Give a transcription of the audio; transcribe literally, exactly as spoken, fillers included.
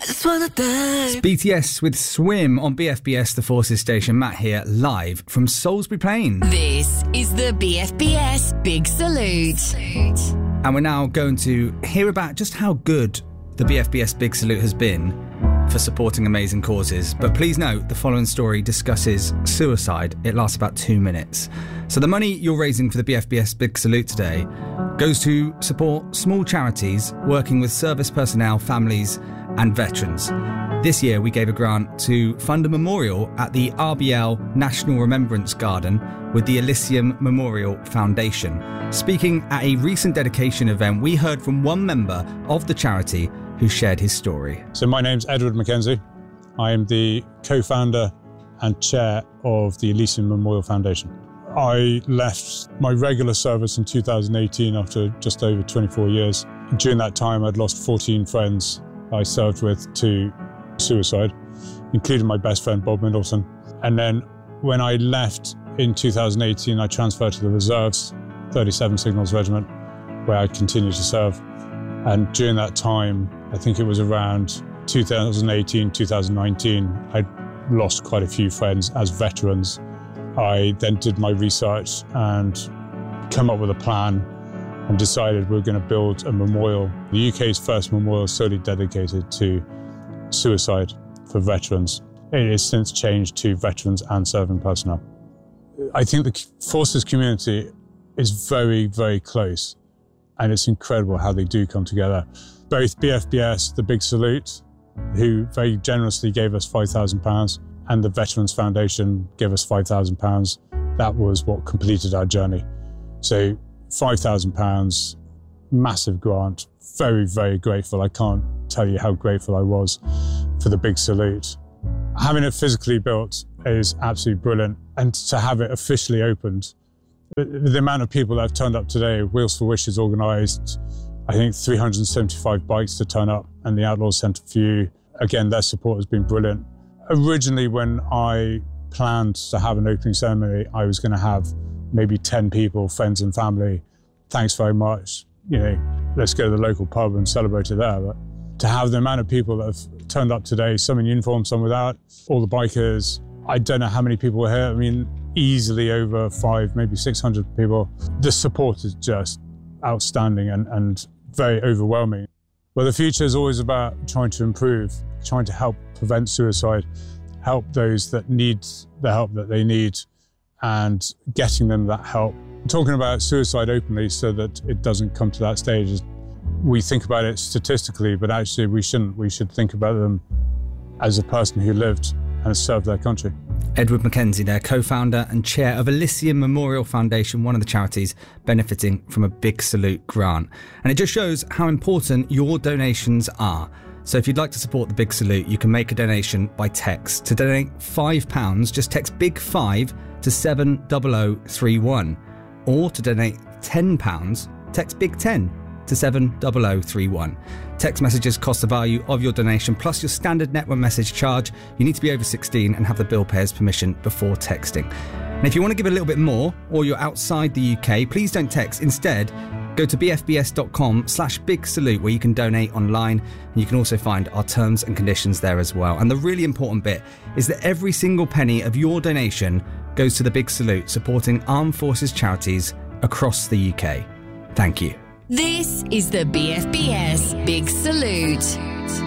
just wanna die. It's B T S with Swim on B F B S, the Forces Station. Matt here, live from Salisbury Plain. This is the B F B S Big Salute. And we're now going to hear about just how good the B F B S Big Salute has been for supporting amazing causes. But please note, the following story discusses suicide. It lasts about two minutes. So the money you're raising for the B F B S Big Salute today goes to support small charities working with service personnel, families and veterans. This year we gave a grant to fund a memorial at the R B L National Remembrance Garden with the Elysium Memorial Foundation. Speaking at a recent dedication event, we heard from one member of the charity who shared his story. So my name's Edward Mackenzie. I am the co-founder and chair of the Elysium Memorial Foundation. I left my regular service in two thousand eighteen after just over twenty-four years. During that time, I'd lost fourteen friends I served with to suicide, including my best friend, Bob Middleton. And then when I left in two thousand eighteen, I transferred to the reserves, thirty-seven Signals Regiment, where I continued to serve. And during that time, I think it was around two thousand eighteen, two thousand nineteen, I lost quite a few friends as veterans. I then did my research and come up with a plan and decided we were going to build a memorial, the U K's first memorial solely dedicated to suicide for veterans. It has since changed to veterans and serving personnel. I think the Forces community is very, very close, and it's incredible how they do come together. Both B F B S, the Big Salute, who very generously gave us five thousand pounds, and the Veterans Foundation gave us five thousand pounds. That was what completed our journey. So five thousand pounds, massive grant, very, very grateful. I can't tell you how grateful I was for the Big Salute. Having it physically built is absolutely brilliant. And to have it officially opened, the amount of people that have turned up today, Wheels for Wishes organised, I think three hundred seventy-five bikes to turn up, and the Outlaws Centre for You. Again, their support has been brilliant. Originally, when I planned to have an opening ceremony, I was going to have maybe ten people, friends and family. Thanks very much. You know, let's go to the local pub and celebrate it there. But to have the amount of people that have turned up today, some in uniform, some without, all the bikers, I don't know how many people were here. I mean, easily over five, maybe six hundred people. The support is just outstanding and, and very overwhelming. Well, the future is always about trying to improve, trying to help prevent suicide, help those that need the help that they need, and getting them that help. Talking about suicide openly so that it doesn't come to that stage. We think about it statistically, but actually we shouldn't. We should think about them as a person who lived and served their country. Edward Mackenzie there, co-founder and chair of Elysium Memorial Foundation, one of the charities benefiting from a Big Salute grant. And it just shows how important your donations are. So if you'd like to support the Big Salute, you can make a donation by text. To donate five pounds, just text big five to seven zero zero three one. Or to donate ten pounds, text big ten to seven zero zero three one. Text messages cost the value of your donation plus your standard network message charge. You need to be over sixteen and have the bill payer's permission before texting. And if you want to give a little bit more, or you're outside the U K, please don't text. Instead, go to bfbs.com slash big salute where you can donate online, and you can also find our terms and conditions there as well. And the really important bit is that every single penny of your donation goes to the Big Salute, supporting armed forces charities across the U K. Thank you. This is the B F B S Big Salute.